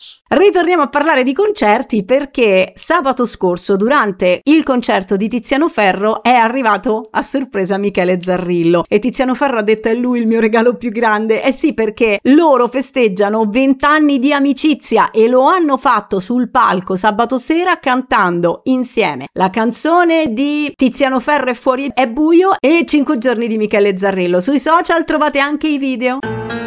Ritorniamo a parlare di concerti perché sabato scorso, durante il concerto di Tiziano Ferro, è arrivato a sorpresa Michele Zarrillo e Tiziano Ferro ha detto: è lui il mio regalo più grande. Eh sì, perché loro festeggiano 20 anni di amicizia e lo hanno fatto sul palco sabato sera cantando insieme la canzone di Tiziano Ferro e Fuori è buio e 5 giorni di Michele Zarrillo. Sui social trovate anche i video.